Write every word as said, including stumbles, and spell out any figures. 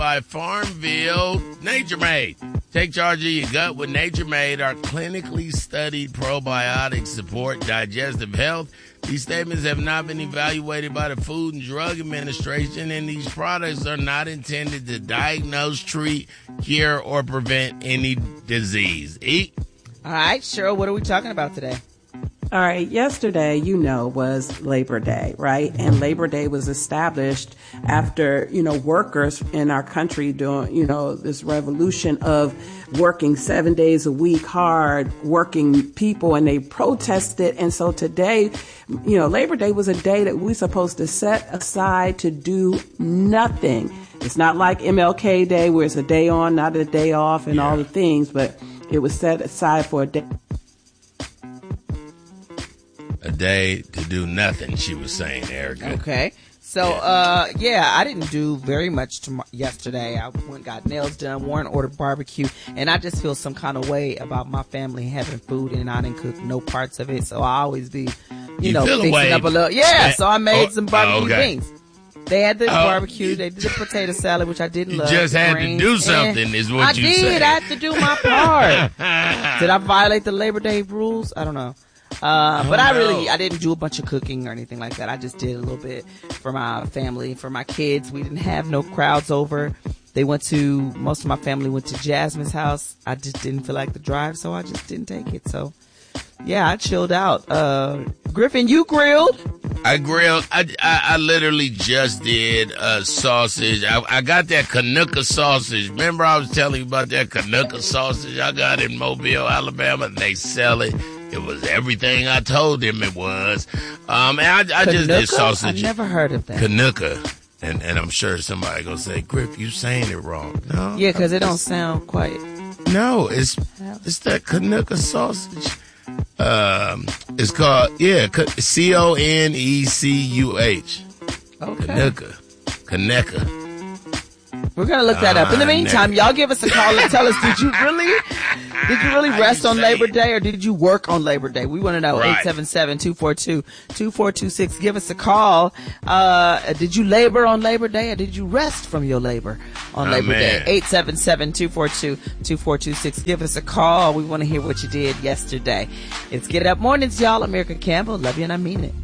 by Farmville Nature Made. Take charge of your gut with Nature Made. Our clinically studied probiotics support digestive health. These statements have not been evaluated by the Food and Drug Administration, and these products are not intended to diagnose, treat, cure, or prevent any disease. Eat. All right, Cheryl, what are we talking about today? All right. Yesterday, you know, was Labor Day, right? And Labor Day was established after, you know, workers in our country doing, you know, this revolution of working seven days a week, hard working people, and they protested. And so today, you know, Labor Day was a day that we're supposed to set aside to do nothing. It's not like M L K Day where it's a day on, not a day off and yeah. all the things, but it was set aside for a day. A day to do nothing, she was saying, Erica. Okay. So, yeah. uh, yeah, I didn't do very much tom- yesterday. I went and got nails done. Warren ordered barbecue. And I just feel some kind of way about my family having food and I didn't cook no parts of it. So I always be, you, you know, fixing away. up a little. Yeah, so I made oh, some barbecue okay. beans. They had the oh. barbecue. They did the potato salad, which I didn't you love. You just had Greens. to do something and is what I you did. said. I had to do my part. Did I violate the Labor Day rules? I don't know. Uh, but I really, I didn't do a bunch of cooking or anything like that. I just did a little bit for my family, for my kids. We didn't have no crowds over. They went to, most of my family went to Jasmine's house. I just didn't feel like the drive, so I just didn't take it. So, yeah, I chilled out. Uh, Griffin, you grilled? I grilled. I, I, I literally just did uh, sausage. I, I got that Canucka sausage. Remember I was telling you about that Canucka sausage I got in Mobile, Alabama? They sell it. It was everything I told them it was. Um, and I, I just did sausage. I never heard of that. Canucka. And, and I'm sure somebody gonna say, Griff, you saying it wrong. No. Yeah, because it don't sound quite. No, it's, it's that Canucka sausage. Um, it's called, yeah, C O N E C U H. Okay. Canucka. Canucka. We're going to look that up. In the meantime, y'all give us a call and tell us, did you really, did you really rest on Labor Day or did you work on Labor Day? We want to know. Right. eight seven seven, two four two, two four two six. Give us a call. Uh, did you labor on Labor Day or did you rest from your labor on oh, Labor man. Day? eight seven seven, two four two, two four two six. Give us a call. We want to hear what you did yesterday. It's Get It Up Mornings, y'all. America Campbell. Love you and I mean it.